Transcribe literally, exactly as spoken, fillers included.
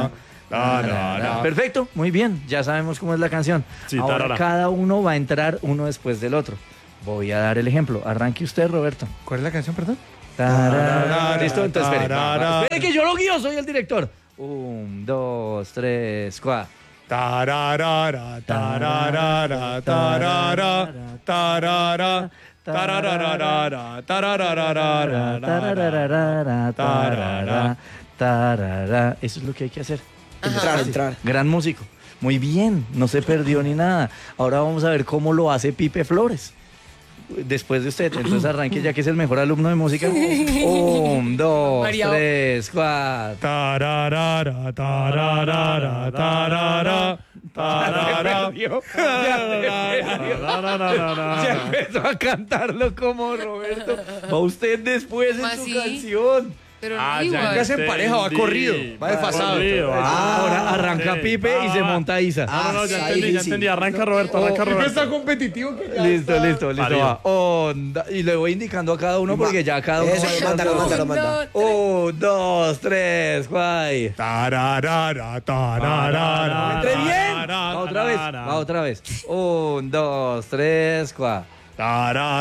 tarara, tarara. Perfecto, muy bien, ya sabemos cómo es la canción. Sí, Ahora tarara. cada uno va a entrar uno después del otro. Voy a dar el ejemplo. Arranque usted, Roberto. ¿Cuál es la canción, perdón? Tarara. Listo, entonces espere. va, va. Tarara. Espere que yo lo guío, soy el director. Un, dos, tres, cuatro. Tararara, tararara, tarara, tarara, tarararara, tarararara, Tarararara, tarara, tarara. Eso es lo que hay que hacer. Entrar, entrar. Gran músico. Muy bien, no se perdió ni nada. Ahora vamos a ver cómo lo hace Pipe Flores. Después de usted, entonces arranque ya que es el mejor alumno de música. Un, dos, María. tres, cuatro. tararara, tararara, tarara, tarara. Ya empezó a cantarlo como Roberto. Va usted después en ¿Cómo su así? canción. Pero no Ah, igual. Ya se empareja, va corrido, va desfasado. corrido, ah. Ahora arranca Pipe y se monta Isa. No, no, no, ya Ah, entendí, ya sí. entendí. Arranca Roberto, arranca Pipe está Roberto. competitivo que ya Listo, está- listo, listo. Parido. Va. Onda. Y le voy indicando a cada uno porque ya cada uno. Eso, va mándalo, cantando. mándalo, manda. Un, dos, tres, guay. Tararara, tararara. Entre bien. Va otra vez, va otra vez. Un, dos, tres, cuatro. Tarara.